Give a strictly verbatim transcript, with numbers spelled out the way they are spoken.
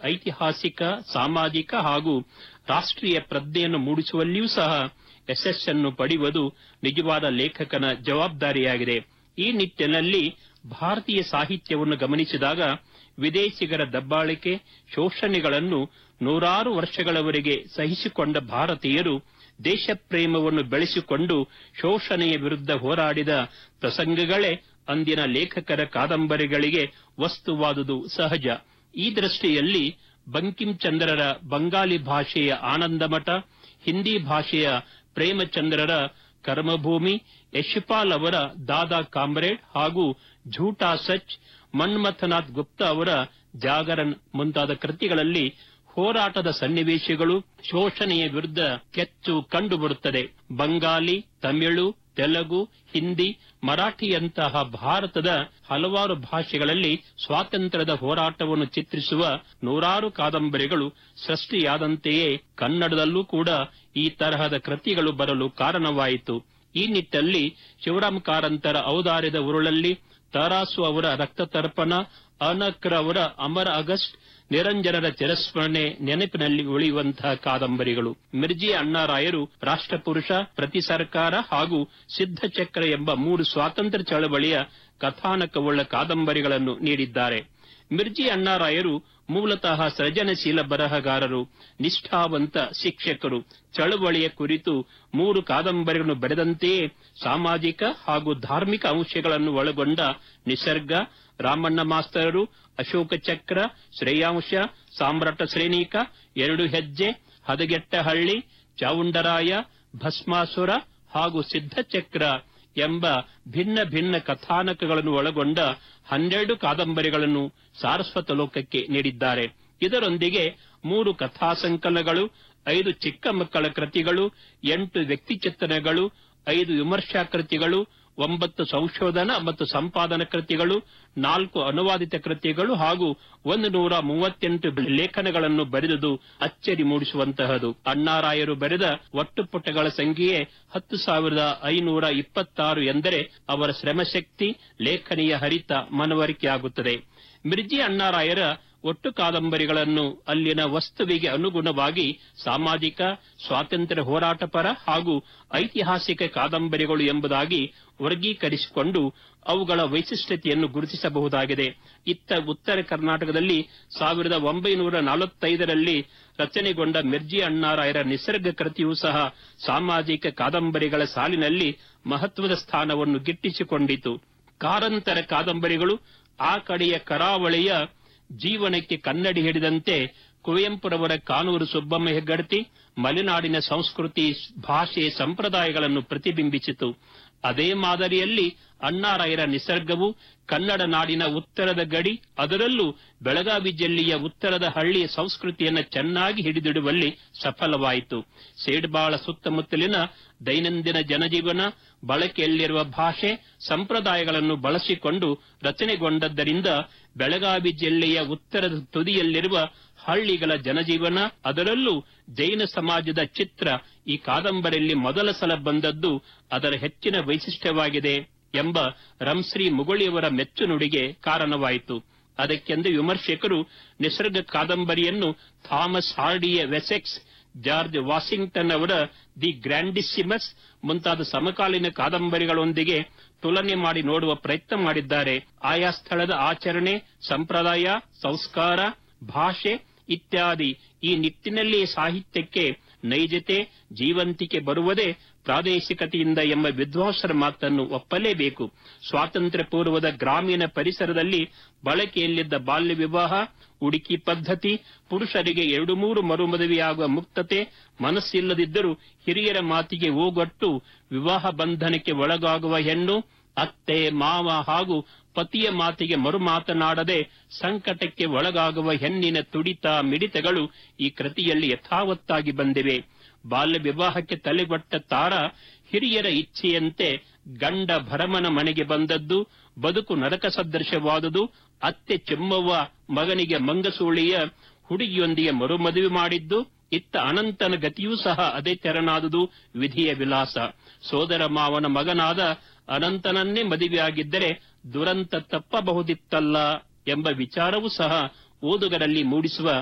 ಐತಿಹಾಸಿಕ, ಸಾಮಾಜಿಕ ಹಾಗೂ ರಾಷ್ಟ್ರೀಯ ಪ್ರಜ್ಞೆಯನ್ನು ಮೂಡಿಸುವಲ್ಲಿಯೂ ಸಹ ಯಶಸ್ಸನ್ನು ಪಡೆಯುವುದು ನಿಜವಾದ ಲೇಖಕನ ಜವಾಬ್ದಾರಿಯಾಗಿದೆ. ಈ ನಿಟ್ಟಿನಲ್ಲಿ ಭಾರತೀಯ ಸಾಹಿತ್ಯವನ್ನು ಗಮನಿಸಿದಾಗ ವಿದೇಶಿಗರ ದಬ್ಬಾಳಿಕೆ, ಶೋಷಣೆಗಳನ್ನು ನೂರಾರು ವರ್ಷಗಳವರೆಗೆ ಸಹಿಸಿಕೊಂಡ ಭಾರತೀಯರು ದೇಶಪ್ರೇಮವನ್ನು ಬೆಳೆಸಿಕೊಂಡು ಶೋಷಣೆಯ ವಿರುದ್ಧ ಹೋರಾಡಿದ ಪ್ರಸಂಗಗಳೇ ಅಂದಿನ ಲೇಖಕರ ಕಾದಂಬರಿಗಳಿಗೆ ವಸ್ತುವಾದುದು ಸಹಜ. ಈ ದೃಷ್ಟಿಯಲ್ಲಿ ಬಂಕಿಂ ಚಂದ್ರರ ಬಂಗಾಲಿ ಭಾಷೆಯ ಆನಂದಮಠ, ಹಿಂದಿ ಭಾಷೆಯ ಪ್ರೇಮಚಂದ್ರರ ಕರ್ಮಭೂಮಿ, ಯಶ್ಪಾಲ್ ಅವರ ದಾದಾ ಕಾಮ್ರೇಡ್ ಹಾಗೂ ಝೂಠಾ ಸಚ್, ಮನ್ಮಥನಾಥ್ ಗುಪ್ತಾ ಅವರ ಜಾಗರನ್ ಮುಂತಾದ ಕೃತಿಗಳಲ್ಲಿ ಹೋರಾಟದ ಸನ್ನಿವೇಶಗಳು, ಶೋಷಣೆಯ ವಿರುದ್ಧ ಕೆಚ್ಚು ಕಂಡುಬರುತ್ತದೆ. ಬಂಗಾಲಿ, ತಮಿಳು, ತೆಲುಗು, ಹಿಂದಿ, ಮರಾಠಿಯಂತಹ ಭಾರತದ ಹಲವಾರು ಭಾಷೆಗಳಲ್ಲಿ ಸ್ವಾತಂತ್ರ್ಯದ ಹೋರಾಟವನ್ನು ಚಿತ್ರಿಸುವ ನೂರಾರು ಕಾದಂಬರಿಗಳು ಸೃಷ್ಟಿಯಾದಂತೆಯೇ ಕನ್ನಡದಲ್ಲೂ ಕೂಡ ಈ ತರಹದ ಕೃತಿಗಳು ಬರಲು ಕಾರಣವಾಯಿತು. ಈ ನಿಟ್ಟಲ್ಲಿ ಶಿವರಾಮ ಕಾರಂತರ ಔದಾರ್ಯದ ಉರುಳಲ್ಲಿ, ತರಾಸು ಅವರ ರಕ್ತತರ್ಪಣ, ಅನಕ್ರ ಅವರ ಅಮರ ಆಗಸ್ಟ್, ನಿರಂಜನರ ಚಿರಸ್ಮರಣೆ ನೆನಪಿನಲ್ಲಿ ಉಳಿಯುವಂತಹ ಕಾದಂಬರಿಗಳು. ಮಿರ್ಜಿ ಅಣ್ಣಾರಾಯರು ರಾಷ್ಟ್ರಪುರುಷ, ಪ್ರತಿ ಸರ್ಕಾರ ಹಾಗೂ ಸಿದ್ಧಚಕ್ರ ಎಂಬ ಮೂರು ಸ್ವಾತಂತ್ರ್ಯ ಚಳವಳಿಯ ಕಥಾನಕವುಳ್ಳ ಕಾದಂಬರಿಗಳನ್ನು ನೀಡಿದ್ದಾರೆ. ಮಿರ್ಜಿ ಅಣ್ಣಾರಾಯರು ಮೂಲತಃ ಸೃಜನಶೀಲ ಬರಹಗಾರರು, ನಿಷ್ಠಾವಂತ ಶಿಕ್ಷಕರು. ಚಳವಳಿಯ ಕುರಿತು ಮೂರು ಕಾದಂಬರಿಗಳನ್ನು ಬರೆದಂತೆಯೇ ಸಾಮಾಜಿಕ ಹಾಗೂ ಧಾರ್ಮಿಕ ಅಂಶಗಳನ್ನು ಒಳಗೊಂಡ ನಿಸರ್ಗ, ರಾಮಣ್ಣ ಮಾಸ್ತರರು, ಅಶೋಕ ಚಕ್ರ, ಶ್ರೇಯಾಂಶ, ಸಾಮ್ರಾಟ ಶ್ರೇಣೀಕ, ಎರಡು ಹೆಜ್ಜೆ, ಹದಗೆಟ್ಟಹಳ್ಳಿ, ಚಾವುಂಡರಾಯ, ಭಸ್ಮಾಸುರ ಹಾಗೂ ಸಿದ್ಧಚಕ್ರ ಎಂಬ ಭಿನ್ನ ಭಿನ್ನ ಕಥಾನಕಗಳನ್ನು ಒಳಗೊಂಡ ಹನ್ನೆರಡು ಕಾದಂಬರಿಗಳನ್ನು ಸಾರಸ್ವತ ಲೋಕಕ್ಕೆ ನೀಡಿದ್ದಾರೆ. ಇದರೊಂದಿಗೆ ಮೂರು ಕಥಾ ಸಂಕಲನಗಳು, ಐದು ಚಿಕ್ಕ ಮಕ್ಕಳ ಕೃತಿಗಳು, ಎಂಟು ವ್ಯಕ್ತಿಚಿತ್ರಣಗಳು, ಐದು ವಿಮರ್ಶಾ ಕೃತಿಗಳು, ಒಂಬತ್ತು ಸಂಶೋಧನಾ ಮತ್ತು ಸಂಪಾದನಾ ಕೃತಿಗಳು, ನಾಲ್ಕು ಅನುವಾದಿತ ಕೃತಿಗಳು ಹಾಗೂ ಒಂದು ನೂರ ಮೂವತ್ತೆಂಟು ಲೇಖನಗಳನ್ನು ಬರೆದುದು ಅಚ್ಚರಿ ಮೂಡಿಸುವಂತಹದು. ಅಣ್ಣಾರಾಯರು ಬರೆದ ಒಟ್ಟು ಪುಟಗಳ ಸಂಖ್ಯೆ ಹತ್ತು ಸಾವಿರದ ಐನೂರ ಇಪ್ಪತ್ತಾರು ಎಂದರೆ ಅವರ ಶ್ರಮಶಕ್ತಿ, ಲೇಖನಿಯ ಹರಿತ ಮನವರಿಕೆಯಾಗುತ್ತದೆ. ಮಿರ್ಜಿ ಅಣ್ಣಾರಾಯರ ಒಟ್ಟು ಕಾದಂಬರಿಗಳನ್ನು ಅಲ್ಲಿನ ವಸ್ತುವಿಗೆ ಅನುಗುಣವಾಗಿ ಸಾಮಾಜಿಕ, ಸ್ವಾತಂತ್ರ್ಯ ಹೋರಾಟಪರ ಹಾಗೂ ಐತಿಹಾಸಿಕ ಕಾದಂಬರಿಗಳು ಎಂಬುದಾಗಿ ವರ್ಗೀಕರಿಸಿಕೊಂಡು ಅವುಗಳ ವೈಶಿಷ್ಟ್ಯತೆಯನ್ನು ಗುರುತಿಸಬಹುದಾಗಿದೆ. ಇತ್ತ ಉತ್ತರ ಕರ್ನಾಟಕದಲ್ಲಿ ಸಾವಿರದ ಒಂಬೈನೂರ ನಲವತ್ತೈದರಲ್ಲಿ ರಚನೆಗೊಂಡ ಮಿರ್ಜಿ ಅಣ್ಣಾರಾಯರ ನಿಸರ್ಗ ಕೃತಿಯೂ ಸಹ ಸಾಮಾಜಿಕ ಕಾದಂಬರಿಗಳ ಸಾಲಿನಲ್ಲಿ ಮಹತ್ವದ ಸ್ಥಾನವನ್ನು ಗಿಟ್ಟಿಸಿಕೊಂಡಿತು. ಕಾರಂತರ ಕಾದಂಬರಿಗಳು ಆ ಕಡೆಯ ಕರಾವಳಿಯ ಜೀವನಕ್ಕೆ ಕನ್ನಡಿ ಹಿಡಿದಂತೆ ಕುವೆಂಪುರವರ ಕಾನೂರು ಸುಬ್ಬಮ್ಮ ಹೆಗ್ಗಡತಿ ಮಲೆನಾಡಿನ ಸಂಸ್ಕೃತಿ, ಭಾಷೆ, ಸಂಪ್ರದಾಯಗಳನ್ನು ಪ್ರತಿಬಿಂಬಿಸಿತು. ಅದೇ ಮಾದರಿಯಲ್ಲಿ ಅಣ್ಣಾರಾಯರ ನಿಸರ್ಗವು ಕನ್ನಡ ನಾಡಿನ ಉತ್ತರದ ಗಡಿ, ಅದರಲ್ಲೂ ಬೆಳಗಾವಿ ಜಿಲ್ಲೆಯ ಉತ್ತರದ ಹಳ್ಳಿಯ ಸಂಸ್ಕೃತಿಯನ್ನು ಚೆನ್ನಾಗಿ ಹಿಡಿದಿಡುವಲ್ಲಿ ಸಫಲವಾಯಿತು. ಸೇಡ್ಬಾಳ ಸುತ್ತಮುತ್ತಲಿನ ದೈನಂದಿನ ಜನಜೀವನ, ಬಳಕೆಯಲ್ಲಿರುವ ಭಾಷೆ, ಸಂಪ್ರದಾಯಗಳನ್ನು ಬಳಸಿಕೊಂಡು ರಚನೆಗೊಂಡದ್ದರಿಂದ ಬೆಳಗಾವಿ ಜಿಲ್ಲೆಯ ಉತ್ತರದ ತುದಿಯಲ್ಲಿರುವ ಹಳ್ಳಿಗಳ ಜನಜೀವನ, ಅದರಲ್ಲೂ ಜೈನ ಸಮಾಜದ ಚಿತ್ರ ಈ ಕಾದಂಬರಿಯಲ್ಲಿ ಮೊದಲ ಸಲ ಬಂದದ್ದು ಅದರ ಹೆಚ್ಚಿನ ವೈಶಿಷ್ಟ್ಯವಾಗಿದೆ ಎಂಬ ರಂಶ್ರೀ ಮುಗುಳಿಯವರ ಮೆಚ್ಚುನುಡಿಗೆ ಕಾರಣವಾಯಿತು. ಅದಕ್ಕೆಂದು ವಿಮರ್ಶಕರು ನಿಸರ್ಗ ಕಾದಂಬರಿಯನ್ನು ಥಾಮಸ್ ಹಾರ್ಡಿಯ ವೆಸೆಕ್ಸ್, ಜಾರ್ಜ್ ವಾಷಿಂಗ್ಟನ್ ಅವರ ದಿ ಗ್ರ್ಯಾಂಡಿಸಿಮಸ್ ಮುಂತಾದ ಸಮಕಾಲೀನ ಕಾದಂಬರಿಗಳೊಂದಿಗೆ ತುಲನೆ ಮಾಡಿ ನೋಡುವ ಪ್ರಯತ್ನ ಮಾಡಿದ್ದಾರೆ. ಆಯಾ ಸ್ಥಳದ ಆಚರಣೆ, ಸಂಪ್ರದಾಯ, ಸಂಸ್ಕಾರ, ಭಾಷೆ ಇತ್ಯಾದಿ ಈ ನಿಟ್ಟಿನಲ್ಲಿ ಸಾಹಿತ್ಯಕ್ಕೆ ನೈಜತೆ, ಜೀವಂತಿಕೆ ಬರುವುದೇ ಪ್ರಾದೇಶಿಕತೆಯಿಂದ ಎಂಬ ವಿದ್ವಾಂಸರ ಮಾತನ್ನು ಒಪ್ಪಲೇಬೇಕು. ಸ್ವಾತಂತ್ರ್ಯ ಪೂರ್ವದ ಗ್ರಾಮೀಣ ಪರಿಸರದಲ್ಲಿ ಬಳಕೆಯಲ್ಲಿದ್ದ ಬಾಲ್ಯ ವಿವಾಹ, ಉಡುಕಿ ಪದ್ಧತಿ, ಪುರುಷರಿಗೆ ಎರಡು ಮೂರು ಮರುಮದುವೆಯಾಗುವ ಮುಕ್ತತೆ, ಮನಸ್ಸಿಲ್ಲದಿದ್ದರೂ ಹಿರಿಯರ ಮಾತಿಗೆ ಓಗೊಟ್ಟು ವಿವಾಹ ಬಂಧನಕ್ಕೆ ಒಳಗಾಗುವ ಹೆಣ್ಣು, ಅತ್ತೆ, ಮಾವ ಹಾಗೂ ಪತಿಯ ಮಾತಿಗೆ ಮರು ಮಾತನಾಡದೆ ಸಂಕಟಕ್ಕೆ ಒಳಗಾಗುವ ಹೆಣ್ಣಿನ ತುಡಿತ, ಮಿಡಿತಗಳು ಈ ಕೃತಿಯಲ್ಲಿ ಯಥಾವತ್ತಾಗಿ ಬಂದಿವೆ. ಬಾಲ್ಯ ವಿವಾಹಕ್ಕೆ ತಲೆಗೊಟ್ಟ ತಾರ ಹಿರಿಯರ ಇಚ್ಛೆಯಂತೆ ಗಂಡ ಭರಮನ ಮನೆಗೆ ಬಂದದ್ದು, ಬದುಕು ನರಕ ಸದೃಶವಾದುದು. ಅತ್ತೆ ಚೆಮ್ಮವ್ವ ಮಗನಿಗೆ ಮಂಗಸೂಳಿಯ ಹುಡುಗಿಯೊಂದಿಗೆ ಮರುಮದುವೆ ಮಾಡಿದ್ದು. ಇತ್ತ ಅನಂತನ ಗತಿಯೂ ಸಹ ಅದೇ ತೆರನಾದುದು ವಿಧಿಯ ವಿಲಾಸ. ಸೋದರ ಮಾವನ ಮಗನಾದ ಅನಂತನನ್ನೇ ಮದುವೆಯಾಗಿದ್ದರೆ ದುರಂತ ತಪ್ಪಬಹುದಿತ್ತಲ್ಲ ಎಂಬ ವಿಚಾರವೂ ಸಹ ಓದುಗರಲ್ಲಿ ಮೂಡಿಸುವ